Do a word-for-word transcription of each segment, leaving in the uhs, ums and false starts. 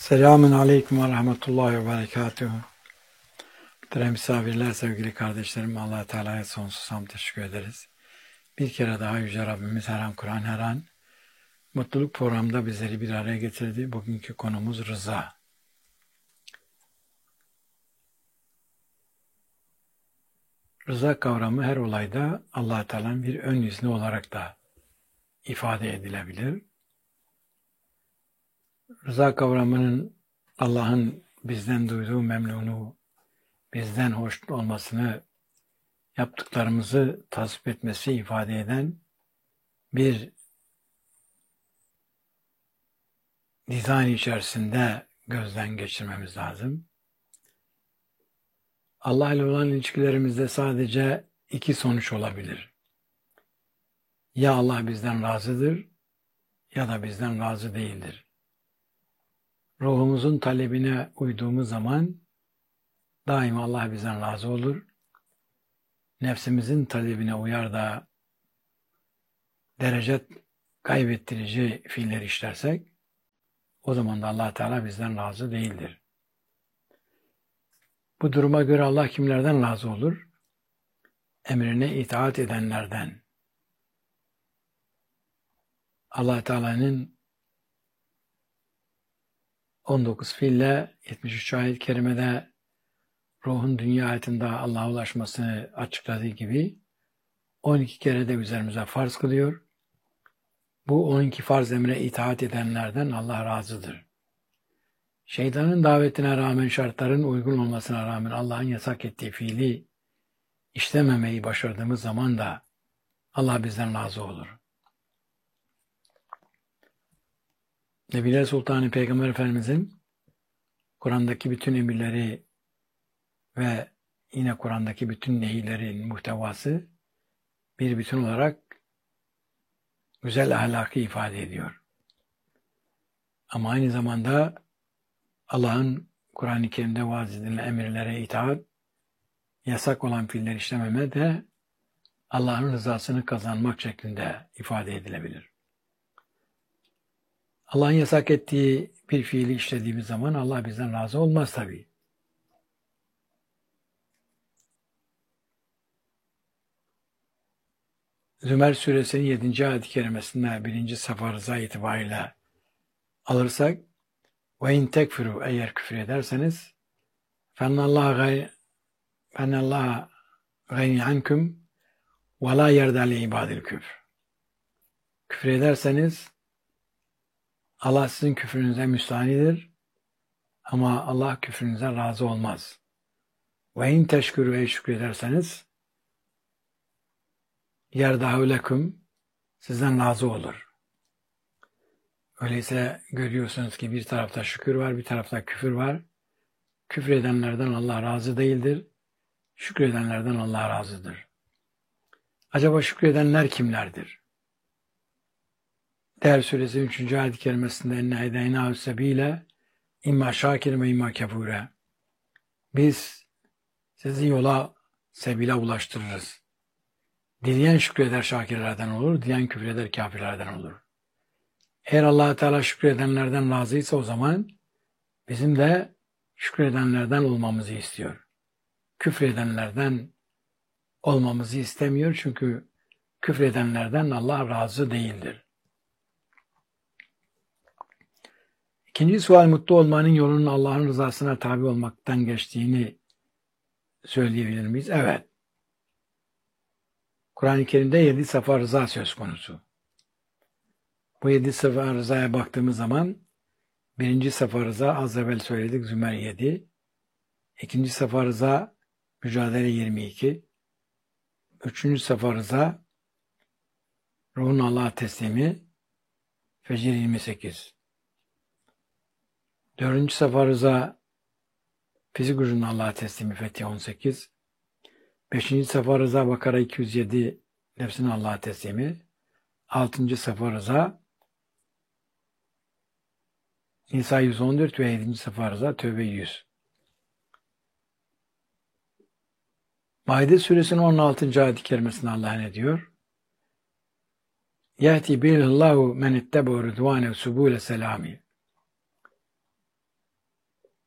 Selamun Aleyküm ve Rahmetullahi ve Berekatuhu. Muhterem misafirler, sevgili kardeşlerim, Allah-u Teala'ya sonsuz hamd teşekkür ederiz. Bir kere daha Yüce Rabbimiz her an Kur'an, her an mutluluk programında bizleri bir araya getirdi. Bugünkü konumuz rıza. Rıza kavramı her olayda Allah-u Teala'nın bir ön izni olarak da ifade edilebilir. Rıza kavramının Allah'ın bizden duyduğu memnunu, bizden hoş olmasını, yaptıklarımızı tasvip etmesi ifade eden bir dizayn içerisinde gözden geçirmemiz lazım. Allah ile olan ilişkilerimizde sadece iki sonuç olabilir. Ya Allah bizden razıdır ya da bizden razı değildir. Ruhumuzun talebine uyduğumuz zaman daima Allah bizden razı olur. Nefsimizin talebine uyar da derece kaybettirici fiiller işlersek o zaman da Allah Teala bizden razı değildir. Bu duruma göre Allah kimlerden razı olur? Emrine itaat edenlerden. Allah Teala'nın on dokuz fiille yetmiş üç ayet-i kerimede ruhun dünya hayatında Allah'a ulaşmasını açıkladığı gibi on iki kere de üzerimize farz kılıyor. Bu on iki farz emre itaat edenlerden Allah razıdır. Şeytanın davetine rağmen, şartların uygun olmasına rağmen Allah'ın yasak ettiği fiili işlememeyi başardığımız zaman da Allah bizden razı olur. Nebiler Sultanı Peygamber Efendimizin Kur'an'daki bütün emirleri ve yine Kur'an'daki bütün nehirlerin muhtevası bir bütün olarak güzel ahlakı ifade ediyor. Ama aynı zamanda Allah'ın Kur'an-ı Kerim'de vaaz edilen emirlere itaat, yasak olan fiiller işlememe de Allah'ın rızasını kazanmak şeklinde ifade edilebilir. Allah'ın yasak ettiği bir fiili işlediğimiz zaman Allah bizden razı olmaz tabii. Zümer suresinin yedinci ayet-i kerimesinde birinci safa rıza itibariyle alırsak ve in tekfuru, eğer küfür ederseniz fennallaha fennallaha gayni ankum ve la yerda li ibadil küfr. Küfür ederseniz Allah sizin küfrünüze müstahanidir ama Allah küfrünüze razı olmaz. Ve in teşkuru, eğer şükrederseniz yerdahu lekum, sizden razı olur. Öyleyse görüyorsunuz ki bir tarafta şükür var, bir tarafta küfür var. Küfür edenlerden Allah razı değildir. Şükredenlerden Allah razıdır. Acaba şükredenler kimlerdir? Değer suresi üçüncü ayet-i kerimesinde enne hedeynahu sebile imma şakir ve imma kefure. Biz sizi yola, sebile ulaştırırız. Dileyen şükreder şakirlerden olur, dileyen küfreder kafirlerden olur. Eğer Allah Teala şükredenlerden razıysa o zaman bizim de şükredenlerden olmamızı istiyor. Küfredenlerden olmamızı istemiyor çünkü küfredenlerden Allah razı değildir. İkinci sual, mutlu olmanın yolunun Allah'ın rızasına tabi olmaktan geçtiğini söyleyebilir miyiz? Evet. Kur'an-ı Kerim'de yedi safa rıza söz konusu. Bu yedi safa rızaya baktığımız zaman birinci safa rıza az evvel söyledik, Zümer yedi. İkinci safa rıza Mücadele yirmi iki. Üçüncü safa rıza ruhun Allah'a teslimi Fecir yirmi sekiz. Dördüncü safa rıza fizik gücünün Allah'a teslimi Fetih on sekiz. Beşinci safa rıza Bakara iki yüz yedi, nefsinin Allah'a teslimi. Altıncı safa rıza Nisa yüz on dört ve yedinci safa rıza Tövbe yüz. Maide suresinin on altıncı ayet-i kerimesinde Allah ne diyor? Yahti bihillahu men itteba'u rıdvâne subûle selâmi.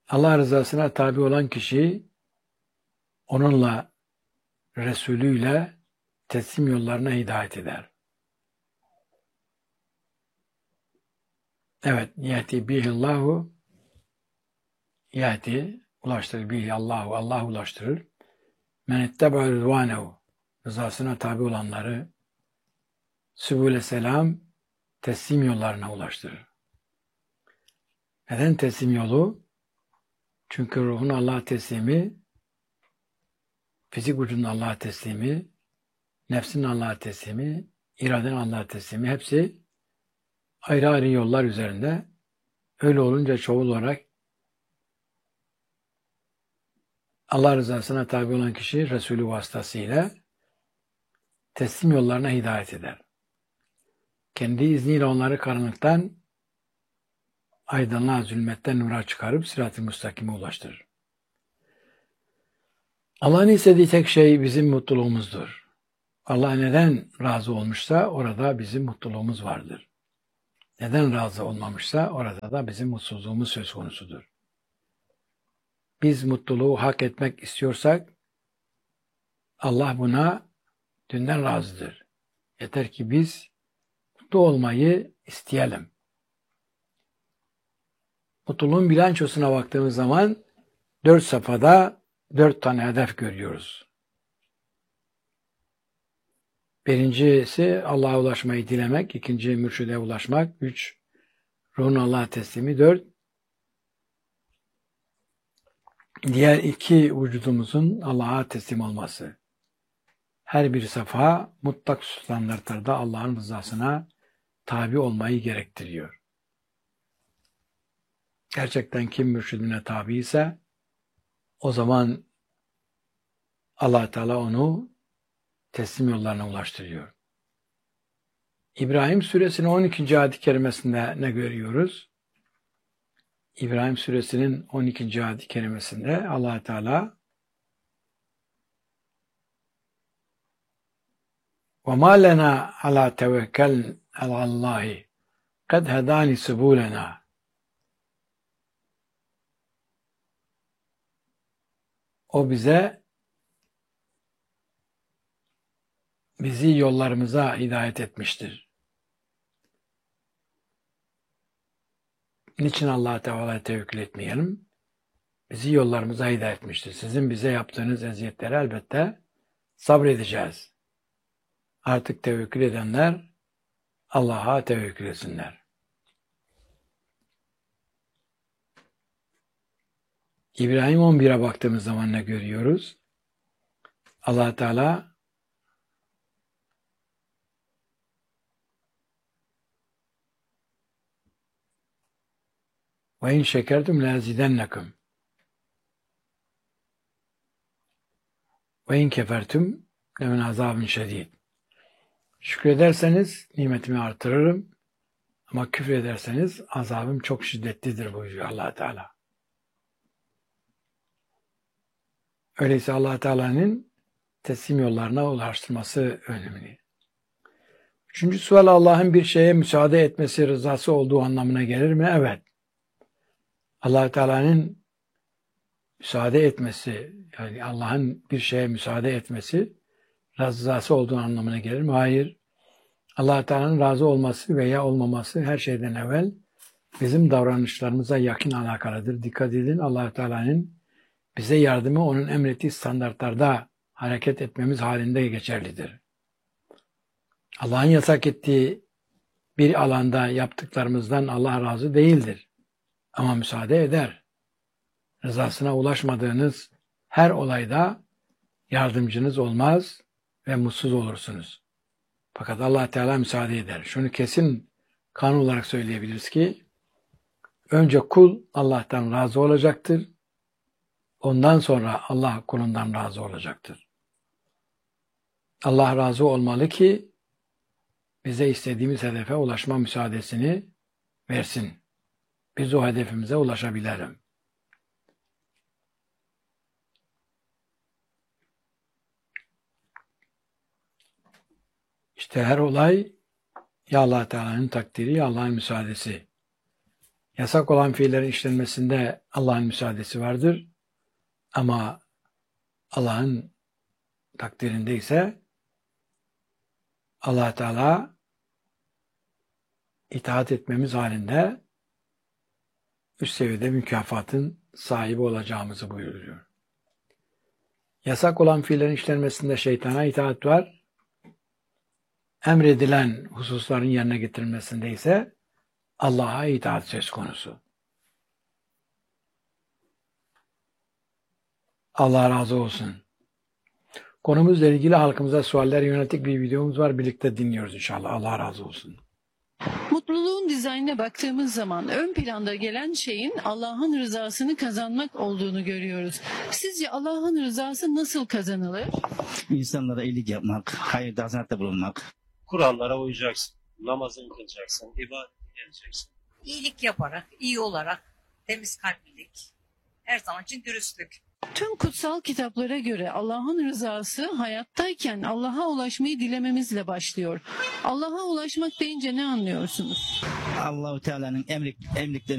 Allah rızasına tabi olan kişi onunla, Resulüyle teslim yollarına hidayet eder. Evet, yehdi bihillahu, yehdi ulaştırır, bihi Allahu, Allah ulaştırır. Men itteba rızvanehu, rızasına tabi olanları sübüle selam, teslim yollarına ulaştırır. Neden teslim yolu? Çünkü ruhun Allah'a teslimi, fizik vücudun Allah'a teslimi, nefsin Allah'a teslimi, iraden Allah'a teslimi hepsi ayrı ayrı yollar üzerinde. Öyle olunca çoğul olarak Allah rızasına tabi olan kişi Resulü vasıtasıyla teslim yollarına hidayet eder. Kendi izniyle onları karanlıktan aydınlığa, zulmetten nura çıkarıp sırat-ı müstakime ulaştırır. Allah'ın istediği tek şey bizim mutluluğumuzdur. Allah neden razı olmuşsa orada bizim mutluluğumuz vardır. Neden razı olmamışsa orada da bizim mutsuzluğumuz söz konusudur. Biz mutluluğu hak etmek istiyorsak Allah buna dünden razıdır. Yeter ki biz mutlu olmayı isteyelim. Mutluluğun bilançosuna baktığımız zaman dört safhada dört tane hedef görüyoruz. Birincisi Allah'a ulaşmayı dilemek, ikinci mürşide ulaşmak, üç ruhun Allah'a teslimi, dört diğer iki vücudumuzun Allah'a teslim olması. Her bir safha mutlak standartlarda Allah'ın rızasına tabi olmayı gerektiriyor. Gerçekten kim mürşidine tabi ise o zaman Allah Teala onu teslim yollarına ulaştırıyor. İbrahim suresinin on ikinci ayet-i kerimesinde ne görüyoruz? İbrahim suresinin on ikinci ayet-i kerimesinde Allah Teala وَمَا لَنَا عَلَى تَوَكَّلْ عَلَى اللّٰهِ قَدْ هَدَانِ سُبُولَنَا O bize bizi yollarımıza hidayet etmiştir. Niçin Allah-u Teala'ya tevekkül etmeyelim? Bizi yollarımıza hidayet etmiştir. Sizin bize yaptığınız eziyetleri elbette sabredeceğiz. Artık tevekkül edenler Allah'a tevekkül etsinler. İbrahim on bire baktığımız zaman ne görüyoruz? Allah Teala ve in şekertum lazidennekum ve in kefertum lemen azabun şedid. Şükrederseniz nimetimi artırırım ama küfrederseniz azabım çok şiddetlidir buyuruyor Allah Teala. Öyleyse Allah Teala'nın teslim yollarına ulaştırması önemli. Üçüncü sual Allah'ın bir şeye müsaade etmesi rızası olduğu anlamına gelir mi? Evet. Allah Teala'nın müsaade etmesi, yani Allah'ın bir şeye müsaade etmesi rızası olduğu anlamına gelir mi? Hayır. Allah Teala'nın razı olması veya olmaması her şeyden evvel bizim davranışlarımıza yakın alakalıdır. Dikkat edin, Allah Teala'nın bize yardımı onun emrettiği standartlarda hareket etmemiz halinde geçerlidir. Allah'ın yasak ettiği bir alanda yaptıklarımızdan Allah razı değildir. Ama müsaade eder. Rızasına ulaşmadığınız her olayda yardımcınız olmaz ve mutsuz olursunuz. Fakat Allah Teala müsaade eder. Şunu kesin kanun olarak söyleyebiliriz ki önce kul Allah'tan razı olacaktır. Ondan sonra Allah kulundan razı olacaktır. Allah razı olmalı ki bize istediğimiz hedefe ulaşma müsaadesini versin. Biz o hedefimize ulaşabilelim. İşte her olay ya Allah Teala'nın takdiri ya Allah'ın müsaadesi. Yasak olan fiillerin işlenmesinde Allah'ın müsaadesi vardır. Ama Allah'ın takdirinde ise Allah Teala itaat etmemiz halinde üst seviyede mükafatın sahibi olacağımızı buyuruyor. Yasak olan fiillerin işlenmesinde şeytana itaat var. Emredilen hususların yerine getirilmesinde ise Allah'a itaat söz konusu. Allah razı olsun. Konumuzla ilgili halkımıza sualler yönelik bir videomuz var. Birlikte dinliyoruz inşallah. Allah razı olsun. Mutluluğun dizaynına baktığımız zaman ön planda gelen şeyin Allah'ın rızasını kazanmak olduğunu görüyoruz. Sizce Allah'ın rızası nasıl kazanılır? İnsanlara iyilik yapmak, hayırda hasenatta bulunmak. Kurallara uyacaksın. Namazını kılacaksın. İbadet edeceksin. İyilik yaparak, iyi olarak, temiz kalplilik, her zaman için dürüstlük. Tüm kutsal kitaplara göre Allah'ın rızası hayattayken Allah'a ulaşmayı dilememizle başlıyor. Allah'a ulaşmak deyince ne anlıyorsunuz? Allahu Teala'nın emrik, emriklerini